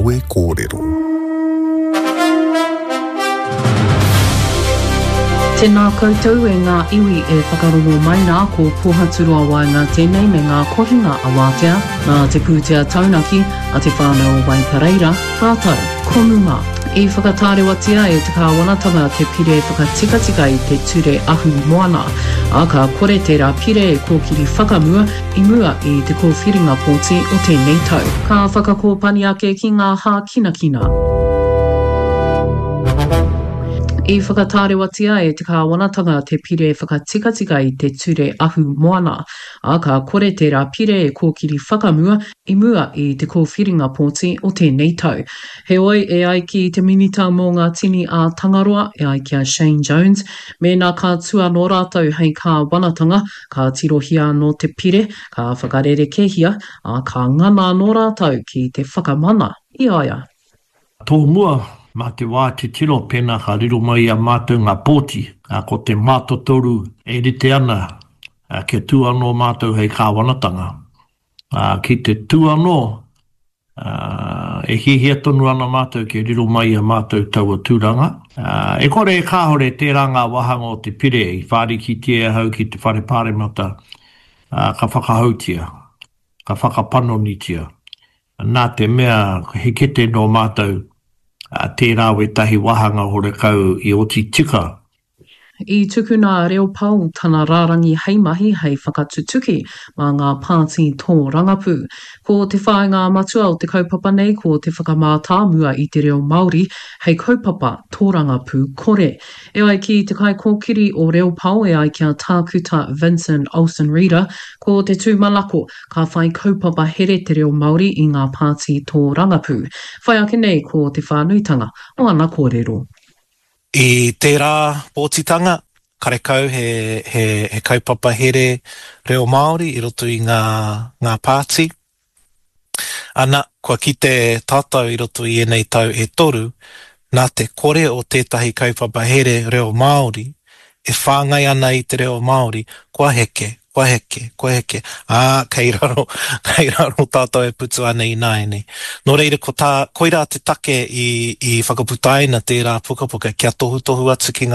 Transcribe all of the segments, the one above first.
e kōrero. Tēnā koutou e ngā iwi e whakarongo mai nā ko pōhaturua wai ngā tēnei me ngā kohinga a wātea, nā te pūtea taunaki a te whānau wai Pereira, rātau, konunga. I whakatārewatia e te kāwanatanga te pire whakatika i te ture ahu moana, a ka kore tērā pire e kōkiri whakamua I mua I te kōwhiringa pōti o tēnei tau. Ka whakakōpani ake ki ngā hā kinakina. I whakatārewatia e te kāwanatanga te pire whakatika I te ture ahu moana, a ka kore tērā pire e kōkiri whakamua I mua I te kōwhiringa pōti o tēnei tau. He oi e ai ki te minita mō ngā tini a Tangaroa e ai kia Shane Jones, me nā ka tua nō rātou hei kāwanatanga, ka tirohia no te pire, ka whakarerekehia, a ka ngana nō rātou ki te whakamana I aia. Tō mua, ma te wā te tiro pena ka riro mai a mātou ngā pōti, ko te mātotoru e rite ana ke tūano mātou hei kāwanatanga. Ki te tūano e hihia tonu ana mātou ke riro mai a mātou taua tūranga. E kore e kāhore tērā ngā wahanga o te pire I whārikitia hau ki te whare pāremata ka whakahautia, ka whakapanonitia. Nā te mea he kete no mātou tērā we tahi wahanga hore kau I oti tika. I tukuna reo pau tana rārangi heimahi hei whakatutuki mā ngā pāti tō rangapū. Ko te whāinga matua o te kaupapa nei ko te whakamātā mua I te reo Māori hei kaupapa tō rangapū kore. E ai ki te kai kōkiri o reo pau e ai kia tākuta Vincent Olsen Reader ko te tūmanako ka whai kaupapa here te reo Māori I ngā pāti tō rangapū. Whai ake nei ko te whānuitanga o ana kōrero. I tērā pōtitanga, karekau he kaupapa here reo Māori I roto I ngā pāti. Ana, kua ki te tātou I roto I enei tau e toru, nā te kore o tētahi kaupapa here reo Māori, e whāngai ana I te reo Māori, kua heke. Kei raro tātou e putu ana I nāene. Nō reira, koira te take I whakaputaina tērā pukapuka kia tohu atu ki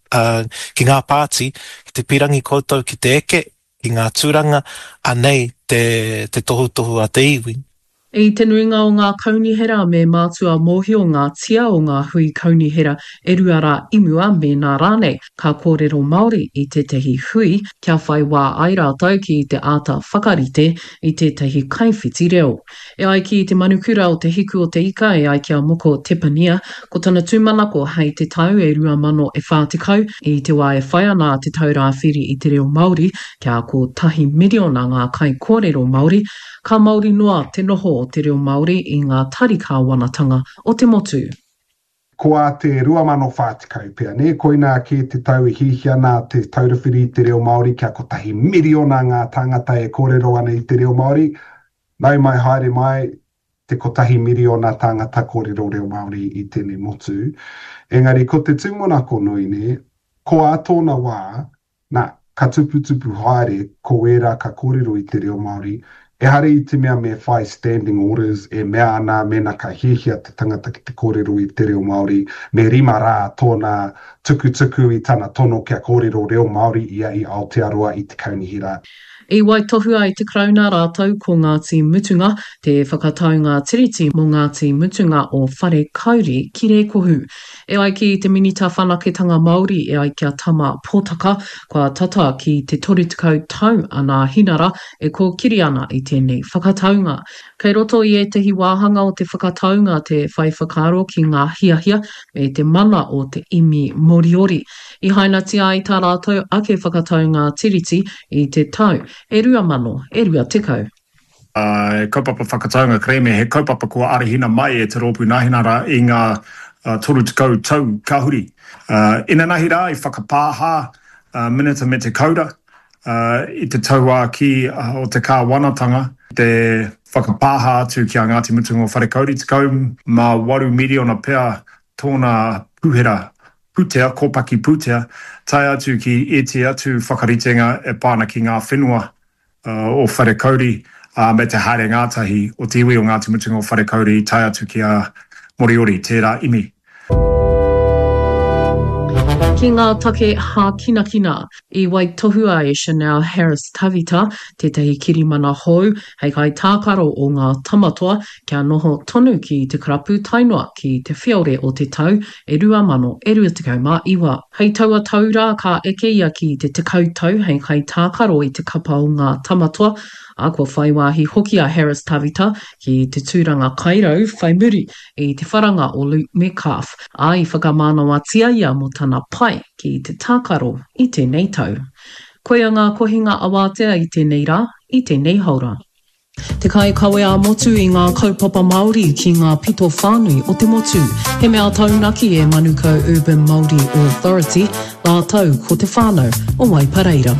ngā pāti, ki te pirangi koutou ki te eke, ki ngā tūranga, anei te tohu a te iwi. I te nuinga o ngā kaunihera me mātua mōhi o ngā tia o ngā hui kaunihera e ruara imua me nā rānei ka kōrero Māori I te tehi hui kia whai wā ai rātou ki te āta whakarite I te tehi kaiwhiti reo. E ai ki te manukura o te hiku o te ika e ai kia moko Tepania ko tana tūmanako hei te tau e 2040 I te wā e whai ana te taurāwhiri I te reo Māori kia ko 1 miliona ngā kai kōrero Māori ka Māori noa te noho o te reo Māori I ngā tarikāwanatanga o te motu. Koa te 2040 pia, ne? Koina ki te tau I hihia nā te taurawhiri I te reo Māori kia ko 1 miliona ngā tangata e kōrero ana I te reo Māori. Nau mai haere mai te ko 1 miliona tangata kōrero reo Māori I tēnei motu. Engari, ko te tūmonako nui ne, ko a tōna wā, nā, ka tuputupu haere ko era ka kōrero I te reo Māori, e hare I te mea me whai standing orders, e mea ana mena ka hihia te tangata ki te kōrero I te reo Māori, me rima rā tōna tukutuku I tana tono kia kōrero reo Māori ia I Aotearoa I te kaunihira. I waitohua I te krauna rātou ko Ngāti Mutunga, te whakataunga tiriti mō Ngāti Mutunga o Whare Kauri ki Rekohu. E ai ki te minita whanaketanga Māori e ai kia tama pōtaka, kua tata ki te 30 tau ana hinara e ko kiri ana I tēnei whakataunga. Kei roto I tehi wāhanga o te whakataunga te whai whakaro ki ngā hiahia e te mana o te imi Moriori. I haina tia I tā rātou ake whakataunga tiriti I te tau. E rua mano, e rua tikau. Kaupapa whakataunga kreme, he kaupapa kua arihina mai e te rōpū nahinara I ngā 30 tau kahuri. Ina nahi rā I whakapāha minita me te kaura I te taua ki o te kāwanatanga, te whakapāha atu ki a Ngāti Mutunga o Whare Kauri, te kau mā 8 miliona pea tōna puhera putea, kōpaki putea, tai atu ki e te atu whakaritenga e pāna ki ngā whenua o Whare Kauri me te haere ngātahi o te iwi o Ngāti Mutunga o Wharekauri tai atu ki a Moriori, tērā imi. Ki ngā take hā kina I wai tohua e Chanel Harris Tavita, tētahi kirimana hou, hei kai tākaro o ngā tamatoa, kia noho tonu ki te karapu tainoa ki te whiaure o te tau, e 2021. Hei taua taura ka eke ia ki te tekau tau, hei kai tākaro I te kapa o ngā tamatoa, a kua whaiwahi hoki a Harris Tavita ki te tūranga kairau whai muri I te wharanga o Luke Metcalf, a I whakamānawatia ia mo tana pai ki te tākaro I tēnei tau. Koia ngā kohinga awatea I tēnei rā, I tēnei haura. Te kai kawe a motu I ngā kaupapa Māori ki ngā pito whānui o te motu. He mea taunaki e Manukau Urban Māori Authority, la tau ko te whānau o Waipareira.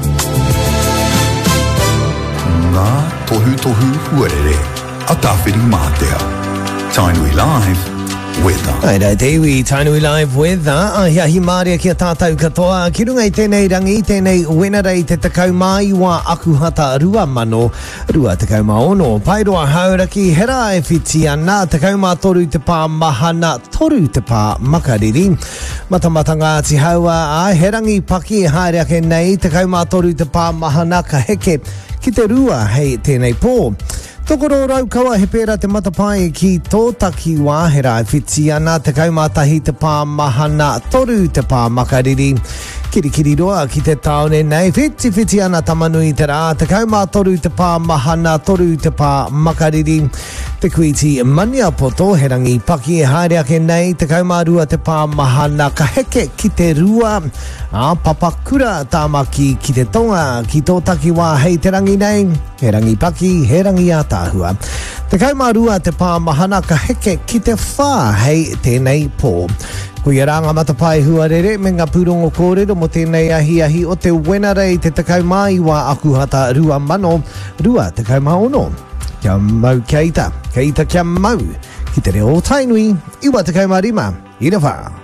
Ngā tohu huarere, a tāwhiri mātea. Tainui Live, weather. Aira te iwi, Tainui Live weather. Ahiahi Māria ki a tātou katoa. Ki runga I tēnei rangi, tēnei wenarei te takau mai wa akuhata 2,000 takau maono. Pairoa hauraki, hera e whiti ana, takau mā toru te pā mahana, toru te pā makariri. Matamata Ngāti haua, he rangi paki e haere nei, takau mā toru te pā mahana ka heke ki te rua hei tēnei pō. Tokoro raukaua he pēra te matapai ki tō taki wāhera e whiti ana te kaumatahi te pā mahana toru te pā makariri. Kirikiri roa ki te taone nei whiti ana tamanui te rā te kaumatoru te pā mahana toru te pā makariri. Te kuiti mania poto he rangi paki e haere ake nei te kaumarua te pā mahana ka heke ki te rua. Papakura tāmaki ki te tonga ki tō taki wā hei te rangi nei. He rangi paki, he rangi a tāhua. Te kaumarua te pā mahana ka heke ki te whā hei tēnei pō. Kuia ranga matapai huarere me ngā pūrongo kōrero mo tēnei ahi o te wenarei te takau mai wā akuhata 2,000 takau maono. Kia mau kia ita kia mau ki te reo Tainui, iwa takau marima, ira wha.